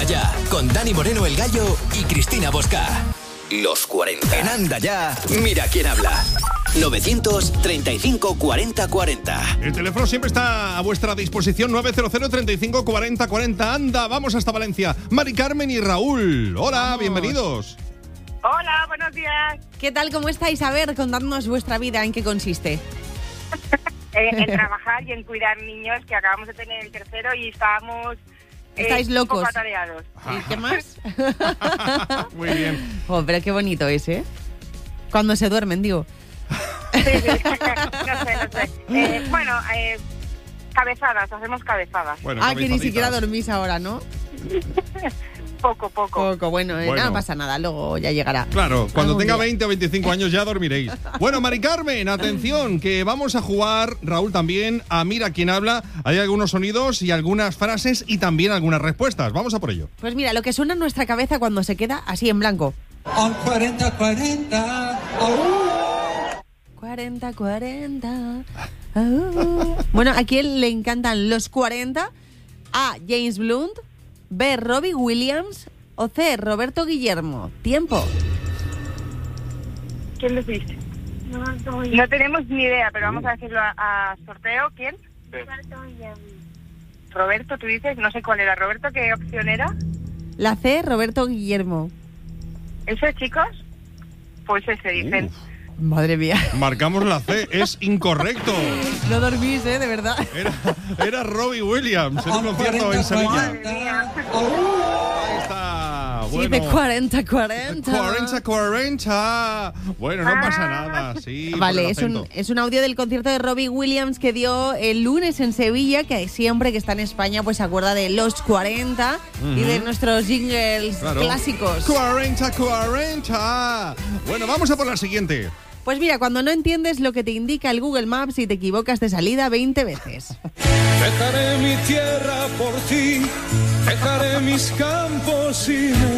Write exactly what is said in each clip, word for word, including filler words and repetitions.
Ya, con Dani Moreno el Gallo y Cristina Bosca. Los cuarenta. En Anda Ya, mira quién habla. novecientos treinta y cinco cuarenta cuarenta. El teléfono siempre está a vuestra disposición. Nueve cero cero treinta y cinco cuarenta cuarenta. Anda, vamos hasta Valencia. Mari Carmen y Raúl. Hola, vamos. Bienvenidos. Hola, buenos días. ¿Qué tal? ¿Cómo estáis? A ver, contadnos vuestra vida, ¿en qué consiste? en, en trabajar y en cuidar niños, que acabamos de tener el tercero y estábamos... Estáis eh, locos. Un poco atareados. ¿Y qué más? Muy bien. Oh, pero qué bonito es, ¿eh? Cuando se duermen, digo. Sí, sí. no sé, no sé. Eh, bueno, eh, cabezadas, hacemos cabezadas. Bueno, ah, que ni siquiera dormís ahora, ¿no? Poco, poco. Poco, bueno, eh, bueno. No pasa nada, luego ya llegará. Claro, cuando Algún tenga día. veinte o veinticinco años ya dormiréis. Bueno, Mari Carmen, atención, que vamos a jugar, Raúl también, a Mira quién habla. Hay algunos sonidos y algunas frases y también algunas respuestas. Vamos a por ello. Pues mira, lo que suena en nuestra cabeza cuando se queda así en blanco. On cuarenta cuarenta. Oh. cuarenta cuarenta. Oh. Bueno, ¿a quién le encantan los cuarenta? A. James Blunt. B. Robbie Williams. O C. Roberto Guillermo. Tiempo. ¿Quién lo dice? No, no, no tenemos ni idea, pero vamos a decirlo a, a sorteo. ¿Quién? Roberto Guillermo. Roberto, tú dices, no sé cuál era. Roberto, ¿qué opción era? La C. Roberto Guillermo. ¿Ese, chicos? Pues ese, dicen. Uf. Madre mía. Marcamos la C, es incorrecto. No dormís, ¿eh? De verdad. Era, era Robbie Williams en un concierto en Sevilla. Ahí está. Bueno. Dice cuarenta cuarenta. cuarenta cuarenta. Bueno, no pasa nada, sí. Vale, es un, es un audio del concierto de Robbie Williams que dio el lunes en Sevilla, que siempre que está en España pues se acuerda de los cuarenta uh-huh. y de nuestros jingles claro. clásicos. cuarenta cuarenta. Bueno, vamos a por la siguiente. Pues mira, cuando no entiendes lo que te indica el Google Maps y te equivocas de salida veinte veces. Dejaré mi tierra por ti, dejaré mis campos y me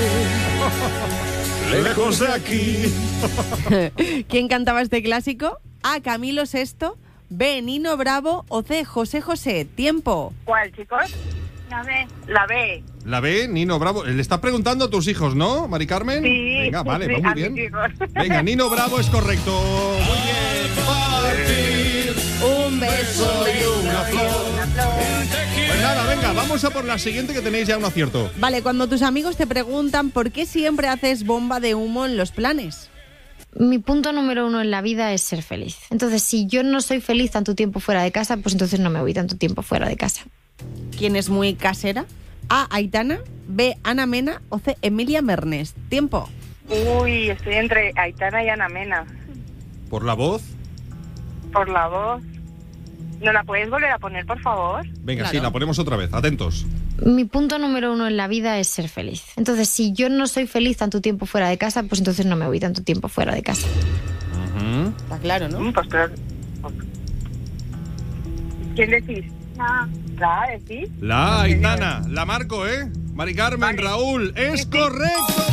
iré lejos de aquí. ¿Quién cantaba este clásico? A. Camilo Sesto. B. Nino Bravo. O C. José José. Tiempo. ¿Cuál, chicos? La B. La B. La B, Nino Bravo. Le estás preguntando a tus hijos, ¿no, Mari Carmen? Sí. Venga, vale, sí, va muy bien. Venga, Nino Bravo es correcto. Muy bien. Un beso y una flor. Pues nada, venga, vamos a por la siguiente que tenéis ya un acierto. Vale, cuando tus amigos te preguntan por qué siempre haces bomba de humo en los planes. Mi punto número uno en la vida es ser feliz. Entonces, si yo no soy feliz tanto tiempo fuera de casa, pues entonces no me voy tanto tiempo fuera de casa. ¿Quién es muy casera? A. Aitana. B. Ana Mena. O C. Emilia Mernes. Tiempo. Uy, estoy entre Aitana y Ana Mena. ¿Por la voz? Por la voz. ¿No la puedes volver a poner, por favor? Venga, Claro. sí, la ponemos otra vez. Atentos. Mi punto número uno en la vida es ser feliz. Entonces, si yo no soy feliz tanto tiempo fuera de casa, pues entonces no me voy tanto tiempo fuera de casa. Uh-huh. Está claro, ¿no? Mm, Pues pero... ¿Quién decís? La. ¿La decís? La Aitana. La marco, ¿eh? Mari Carmen, Vale. Raúl. ¡Es Sí, sí. correcto!